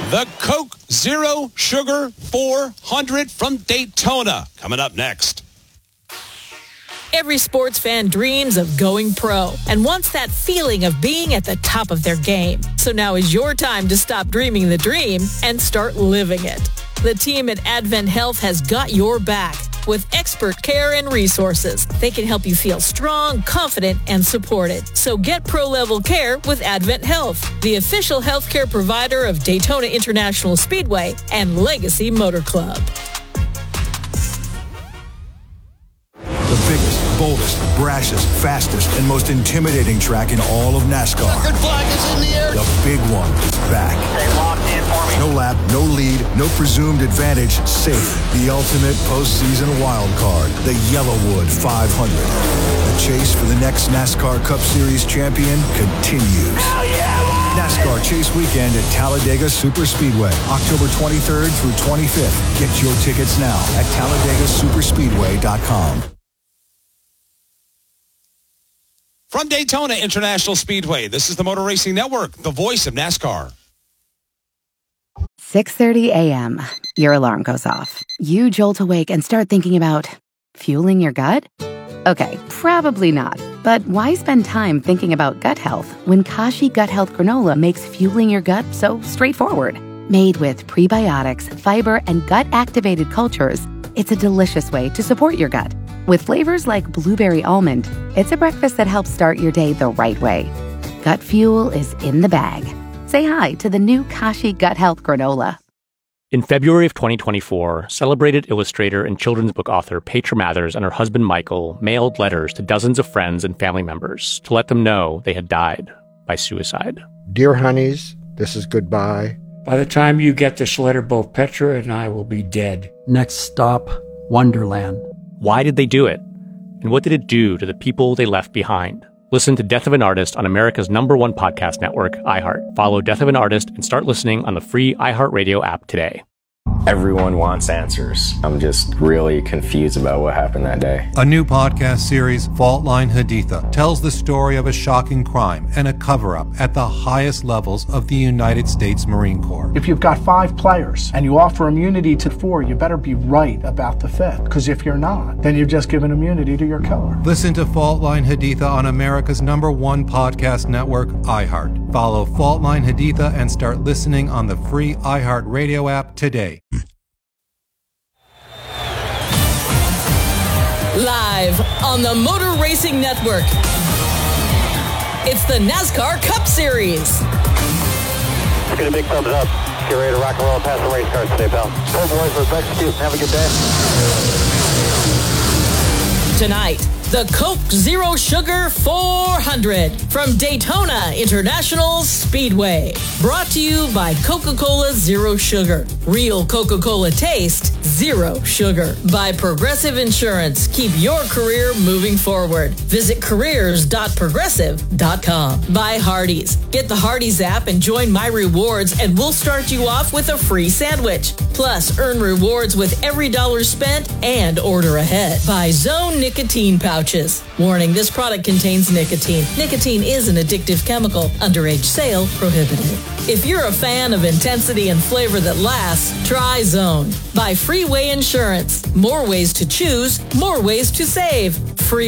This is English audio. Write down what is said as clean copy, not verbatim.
The Coke Zero Sugar 400 from Daytona, coming up next. Every sports fan dreams of going pro and wants that feeling of being at the top of their game. So now is your time to stop dreaming the dream and start living it. The team at Advent Health has got your back. With expert care and resources, they can help you feel strong, confident, and supported. So get pro-level care with Advent Health, the official healthcare provider of Daytona International Speedway and Legacy Motor Club. The biggest, boldest, brashest, fastest, and most intimidating track in all of NASCAR. Good flag is in the air. The big one is back. Stay locked in for me. No lap, no lead, no presumed advantage, safe. The ultimate postseason wild card, the Yellowwood 500. The chase for the next NASCAR Cup Series champion continues. Hell yeah! NASCAR Chase Weekend at Talladega Superspeedway, October 23rd through 25th. Get your tickets now at TalladegaSuperspeedway.com. From Daytona International Speedway, this is the Motor Racing Network, the voice of NASCAR. 6:30 a.m. Your alarm goes off. You jolt awake and start thinking about fueling your gut? Okay, probably not. But why spend time thinking about gut health when Kashi Gut Health Granola makes fueling your gut so straightforward? Made with prebiotics, fiber, and gut-activated cultures, it's a delicious way to support your gut. With flavors like blueberry almond, it's a breakfast that helps start your day the right way. Gut fuel is in the bag. Say hi to the new Kashi Gut Health Granola. In February of 2024, celebrated illustrator and children's book author Petra Mathers and her husband Michael mailed letters to dozens of friends and family members to let them know they had died by suicide. Dear honeys, this is goodbye. By the time you get this letter, both Petra and I will be dead. Next stop, Wonderland. Why did they do it? And what did it do to the people they left behind? Listen to Death of an Artist on America's #1 podcast network, iHeart. Follow Death of an Artist and start listening on the free iHeartRadio app today. Everyone wants answers. I'm just really confused about what happened that day. A new podcast series, Fault Line Haditha, tells the story of a shocking crime and a cover-up at the highest levels of the United States Marine Corps. If you've got 5 players and you offer immunity to 4, you better be right about the 5th. Because if you're not, then you've just given immunity to your killer. Listen to Fault Line Haditha on America's #1 podcast network, iHeart. Follow Fault Line Haditha and start listening on the free iHeartRadio app today. Live on the Motor Racing Network, it's the NASCAR Cup Series. Get a big thumbs up. Get ready to rock and roll past the race cars today, pal. Go boys, let's execute. Have a good day. Tonight, the Coke Zero Sugar 400 from Daytona International Speedway. Brought to you by Coca-Cola Zero Sugar. Real Coca-Cola taste, zero sugar. By Progressive Insurance. Keep your career moving forward. Visit careers.progressive.com. By Hardee's. Get the Hardee's app and join My Rewards, and we'll start you off with a free sandwich. Plus, earn rewards with every dollar spent and order ahead. By Zone Nicotine Pouches. Warning, this product contains nicotine. Nicotine is an addictive chemical. Underage sale prohibited. If you're a fan of intensity and flavor that lasts, try Zone. By Freeway Insurance. More ways to choose, more ways to save. Free